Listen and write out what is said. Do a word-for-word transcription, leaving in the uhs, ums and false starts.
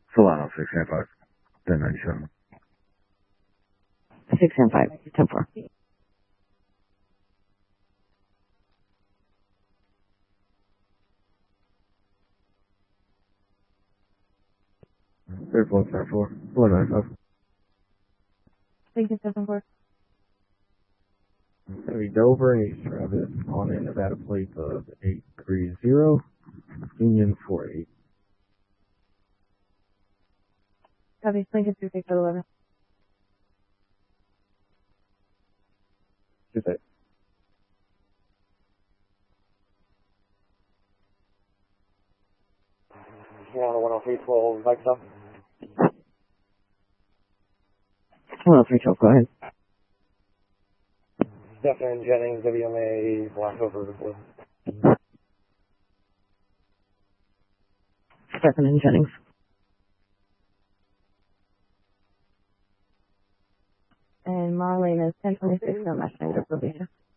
Solano, six and five. ten ninety-seven. Six and five. Ten four. Third floor, ten four. four ninety-five. Thank you, seven four. It's going to be Dover and East Travis on a Nevada plate of eight three zero, Union four eight. Copy. Lincoln two six eleven. Two six. You're on a one oh three twelve, Microsoft. one oh three twelve, go ahead. Stephen Jennings, W M A, Blackover. Stephen and Jennings. And Marlene is ten twenty-six, no match name, probation.